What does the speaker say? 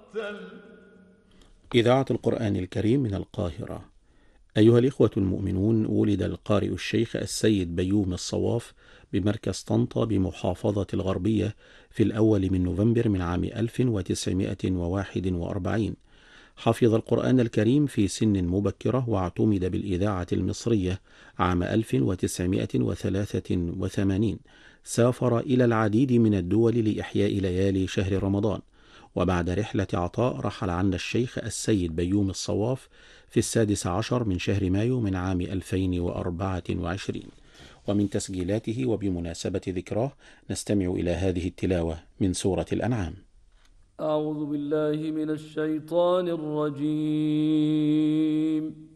إذاعة القرآن الكريم من القاهرة. أيها الإخوة المؤمنون، ولد القارئ الشيخ السيد بيومي الصواف بمركز طنطا بمحافظة الغربية في الأول من نوفمبر من عام 1941. حفظ القرآن الكريم في سن مبكرة، واعتمد بالإذاعة المصرية عام 1983. سافر إلى العديد من الدول لإحياء ليالي شهر رمضان، وبعد رحلة عطاء رحل عنا الشيخ السيد بيومي الصواف في 16 من شهر مايو من عام 2024. ومن تسجيلاته وبمناسبة ذكراه نستمع إلى هذه التلاوة من سورة الأنعام. أعوذ بالله من الشيطان الرجيم.